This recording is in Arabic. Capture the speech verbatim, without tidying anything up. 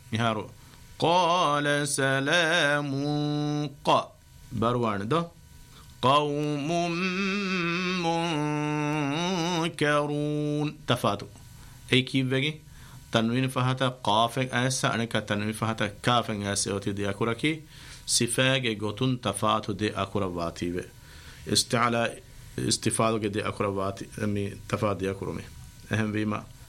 مهارو قال سلام ق بروان ده قوم منكرون تفاتو أي كيف بيجي تنوين فهتا قافك أسا أنك تنوين فهتا كافن أسا أوتي دي أكوركي سفاق غوتون تفاتو دي أكورباتي بي استعلا استفادو دي أكورباتي أمي تفاد دي أكورمي أهم بيما